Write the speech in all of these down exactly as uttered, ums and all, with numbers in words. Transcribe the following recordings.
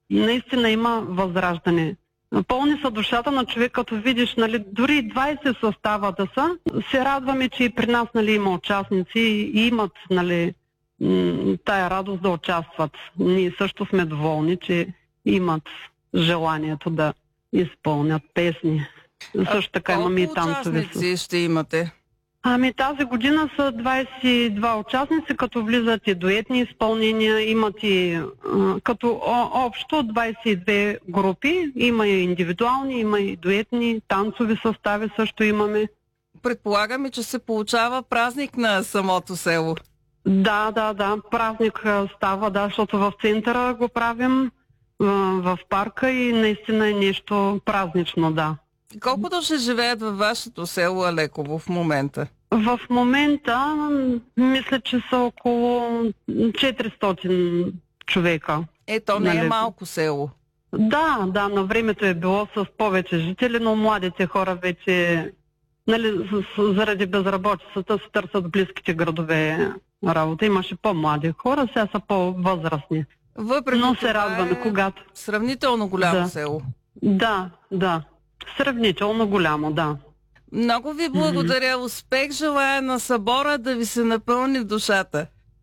наистина има възраждане. Пълни са душата на човек, като видиш, нали, дори двайсет състава да са. Се радваме, че и при нас, нали, има участници и имат, нали, тая радост да участват. Ние също сме доволни, че имат желанието да изпълнят песни. А също така имаме и танцови. Участници ще имате? Ами тази година са двайсет и два участници, като влизат и дуетни изпълнения, имат и а, като о, общо двайсет и две групи, има и индивидуални, има и дуетни, танцови състави също имаме. Предполагаме, че се получава празник на самото село. Да, да, да, празник става, да, защото в центъра го правим, в парка и наистина е нещо празнично, да. Колко души живеят във вашето село Алеково в момента? В момента мисля, че са около четиристотин човека. Е, то не нали? е малко село. Да, да, на времето е било с повече жители, но младите хора вече, нали, заради безработицата се търсят близките градове работа. Имаше по-млади хора, сега са по-възрастни. Въпреки но това се радваме, е когато... сравнително голямо да. село. Да, да. Сравнително голямо, да. Много ви благодаря. Mm-hmm. Успех желая на събора, да ви се напълни душата.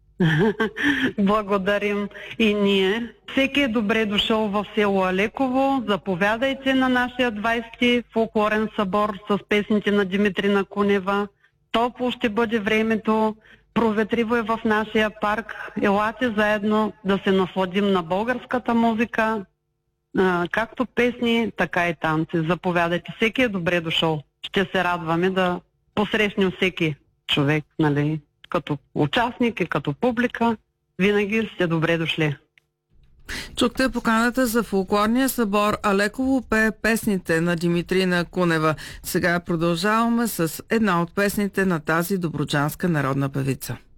Благодарим и ние. Всеки е добре дошъл в село Алеково. Заповядайте на нашия двайсети фолклорен събор с песните на Димитрина Кунева. Топло ще бъде времето. Проветриво е в нашия парк. Елате заедно да се насладим на българската музика. Както песни, така и танци. Заповядайте. Всеки е добре дошъл. Ще се радваме да посрещнем всеки човек, нали, като участник и като публика. Винаги сте добре дошли. Чухте поканата за фолклорния събор Алеково пее песните на Димитрина Кунева. Сега продължаваме с една от песните на тази добруджанска народна певица.